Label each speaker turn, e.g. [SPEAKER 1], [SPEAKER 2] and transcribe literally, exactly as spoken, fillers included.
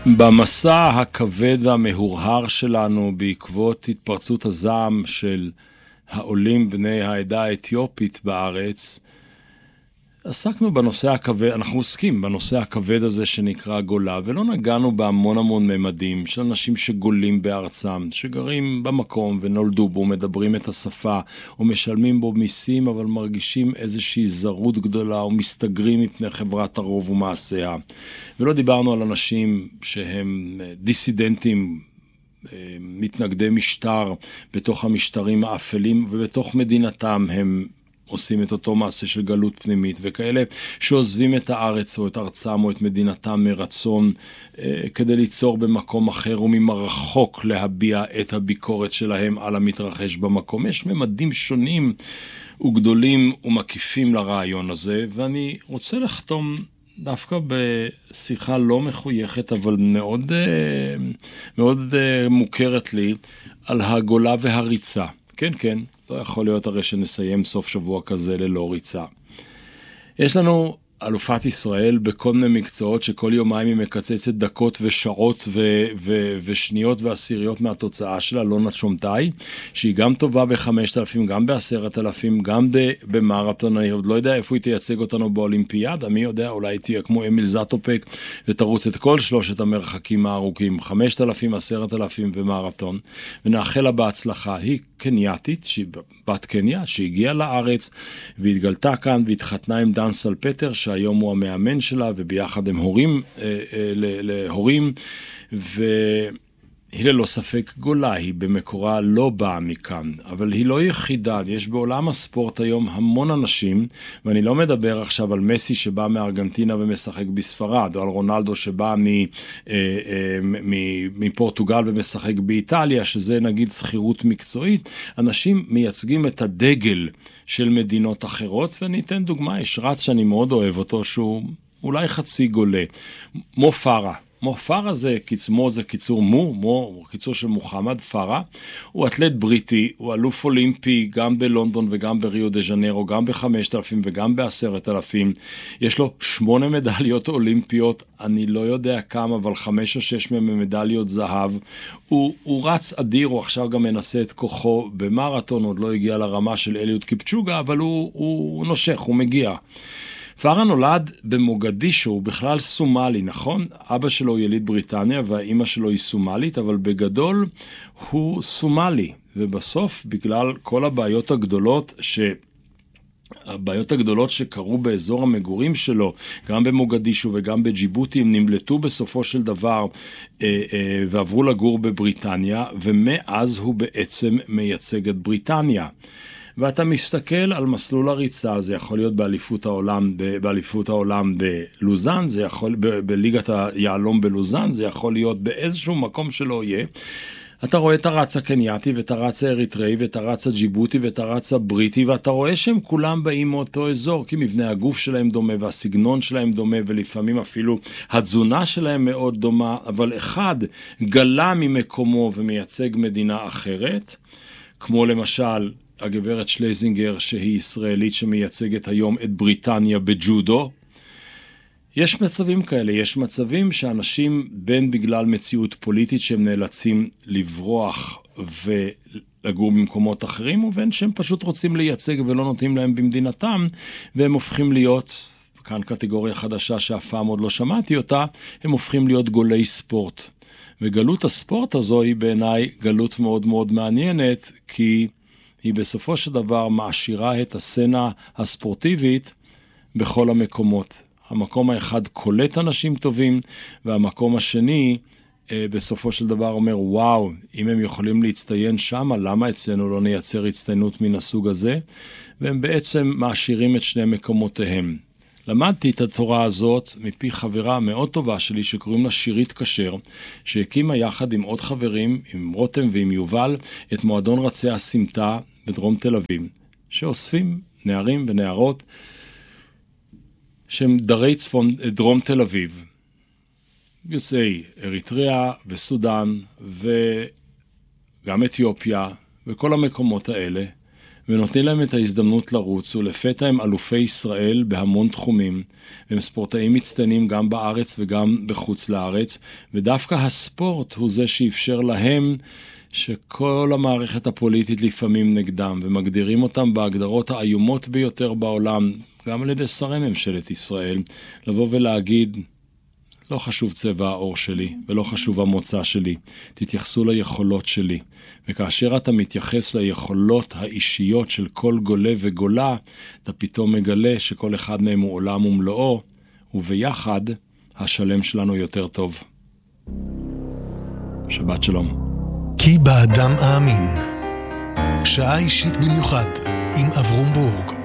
[SPEAKER 1] במסע הכבד והמהורהר שלנו בעקבות התפרצות הזעם של העולים בני העדה האתיופית בארץ, עסקנו בנושא הכבד, אנחנו עוסקים בנושא הכבד הזה שנקרא גולה, ולא נגענו בהמון המון ממדים של אנשים שגולים בארצם, שגרים במקום ונולדו בו, מדברים את השפה, או משלמים בו מיסים, אבל מרגישים איזושהי זרות גדולה, או מסתגרים מפני חברת הרוב ומעשיה. ולא דיברנו על אנשים שהם דיסידנטים, מתנגדי משטר בתוך המשטרים האפלים, ובתוך מדינתם הם עושים את אותו מעשה של גלות פנימית, וכאלה שעוזבים את הארץ או את ארצם או את מדינתם מרצון אה, כדי ליצור במקום אחר וממרחוק להביע את הביקורת שלהם על המתרחש במקום. יש ממדים שונים וגדולים ומקיפים לרעיון הזה, ואני רוצה לחתום דווקא בשיחה לא מחויכת, אבל מאוד, אה, מאוד אה, מוכרת לי, על הגולה והריצה. כן, כן, לא יכול להיות הרי שנסיים סוף שבוע כזה ללא ריצה. יש לנו אלופת ישראל בכל מיני מקצועות שכל יומיים היא מקצצת דקות ושעות ו- ו- ושניות ועשיריות מהתוצאה שלה, לא נשומתאי, שהיא גם טובה בחמשת אלפים, גם בעשרת אלפים, גם במרתון. אני עוד לא יודע איפה היא תייצג אותנו באולימפיאדה, מי יודע, אולי תהיה כמו אמיל זטופק ותרוץ את כל שלושת המרחקים הארוכים, חמשת אלפים, עשרת אלפים ומרתון, ונאחל לה בהצלחה. היא קנייתית, שהיא בת קניה, שהגיעה לארץ והתגלתה כאן והתחתנה עם דן סלפטר, שהיום הוא המאמן שלה, וביחד הם הורים, אה, אה, להורים, והיא ללא ספק גולה, היא במקורה לא באה מכאן, אבל היא לא יחידה. יש בעולם הספורט היום המון אנשים, ואני לא מדבר עכשיו על מסי שבא מארגנטינה ומשחק בספרד, או על רונלדו שבא מ, אה, אה, מפורטוגל ומשחק באיטליה, שזה נגיד שכירות מקצועית. אנשים מייצגים את הדגל של מדינות אחרות, ואני אתן דוגמה, יש רץ שאני מאוד אוהב אותו, שהוא אולי חצי גולה, מו פארה. מו פארה זה, מו זה קיצור מו, מו הוא קיצור של מוחמד פארה, הוא אתלט בריטי, הוא אלוף אולימפי גם בלונדון וגם בריו דה ז'נרו, גם בחמשת אלפים וגם בעשרת אלפים, יש לו שמונה מדליות אולימפיות, אני לא יודע כמה, אבל חמש או שש מדליות זהב, הוא, הוא רץ אדיר, הוא עכשיו גם מנסה את כוחו במרתון, עוד לא הגיע לרמה של אליוד קיפצ'וגה, אבל הוא, הוא נושך, הוא מגיע. פארה נולד במוגדישו, הוא בכלל סומלי, נכון? אבא שלו הוא יליד בריטניה והאימא שלו היא סומלית, אבל בגדול הוא סומלי. ובסוף, בגלל כל הבעיות הגדולות ש... הבעיות הגדולות שקרו באזור המגורים שלו, גם במוגדישו וגם בג'יבוטי, הם נמלטו בסופו של דבר אה, אה, ועברו לגור בבריטניה, ומאז הוא בעצם מייצג את בריטניה. ואתה מסתכל על מסלול הריצה, זה יכול להיות באליפות העולם, באליפות העולם בלוזן, זה יכול, ב, בליגת היעלום בלוזן, זה יכול להיות באיזשהו מקום שלא יהיה. אתה רואה את הרץ הקנייתי, ואת הרץ האריתראי, ואת הרץ הג'יבוטי, ואת הרץ הבריטי, ואתה רואה שהם כולם באים מאותו אזור, כי מבנה הגוף שלהם דומה, והסגנון שלהם דומה, ולפעמים אפילו התזונה שלהם מאוד דומה, אבל אחד גלה ממקומו ומייצג מדינה אחרת, כמו למשל הגברת שלזינגר, שהיא ישראלית שמייצגת היום את בריטניה בג'ודו. יש מצבים כאלה, יש מצבים שאנשים בין בגלל מציאות פוליטית שהם נאלצים לברוח ולגור במקומות אחרים, ובין שהם פשוט רוצים לייצג ולא נותנים להם במדינתם, והם הופכים להיות, כאן קטגוריה חדשה שאף פעם עוד לא שמעתי אותה, הם הופכים להיות גולי ספורט. וגלות הספורט הזו היא בעיניי גלות מאוד מאוד מעניינת, כי היא בסופו של דבר מעשירה את הסצנה הספורטיבית בכל המקומות. המקום האחד קולט אנשים טובים, והמקום השני בסופו של דבר אומר, וואו, אם הם יכולים להצטיין שם, למה אצלנו לא נייצר הצטיינות מן הסוג הזה? והם בעצם מעשירים את שני מקומותיהם. למדתי את התורה הזאת מפי חברה מאוד טובה שלי שקוראים לה שירית כשר, שהקימה יחד עם עוד חברים, עם רותם ועם יובל, את מועדון רצי הסמטה בדרום תל אביב, שאוספים נערים ונערות שהם דרי צפון דרום תל אביב, יוצאי אריתריאה וסודן וגם אתיופיה וכל המקומות האלה, ונותנים להם את ההזדמנות לרוץ, ולפתע הם אלופי ישראל בהמון תחומים, והם ספורטאים מצטיינים גם בארץ וגם בחוץ לארץ, ודווקא הספורט הוא זה שאפשר להם שכל המערכת הפוליטית לפעמים נגדם, ומגדירים אותם בהגדרות האיומות ביותר בעולם, גם על ידי שרי ממשלת ישראל, לבוא ולהגיד, לא חשוב צבע האור שלי, ולא חשוב המוצא שלי, תתייחסו ליכולות שלי. וכאשר אתה מתייחס ליכולות האישיות של כל גולה וגולה, אתה פתאום מגלה שכל אחד מהם הוא עולם ומלואו, וביחד השלם שלנו יותר טוב. שבת שלום.
[SPEAKER 2] כי באדם האמין. שעה אישית במיוחד עם אברום בורג.